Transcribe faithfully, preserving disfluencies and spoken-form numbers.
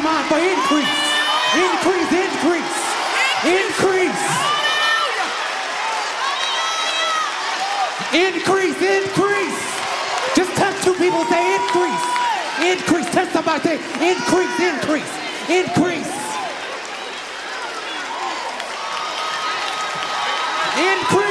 mind for increase. Increase, increase, increase. Increase, increase. Just touch two people, say increase. Increase, touch somebody, say increase, increase, increase. Increase.